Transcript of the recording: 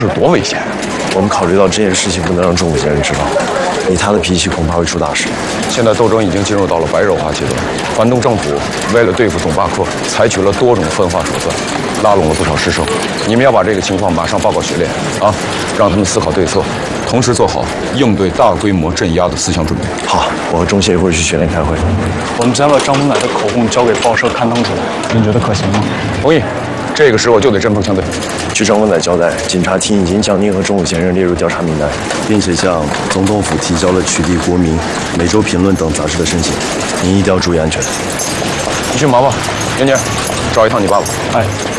是多危险！ 我们考虑到这件事情不能让政府先生知道，以他的脾气恐怕会出大事。 现在斗争已经进入到了白热化阶段，反动政府为了对付董巴克，采取了多种分化手段，拉拢了不少师生。你们要把这个情况马上报告学练啊，让他们思考对策，同时做好应对大规模镇压的思想准备。 好，我和钟协一会儿去学练开会。 我们再把张文乃的口供交给报社刊登出来，您觉得可行吗？ 同意。这个时候就得针锋相对。 据张文乃交代，警察厅已经将您和钟武先生列入调查名单，并且向总统府提交了取缔国民、每周评论等杂志的申请。您一定要注意安全。 你去忙吧，年年，找一趟你爸爸。 哎。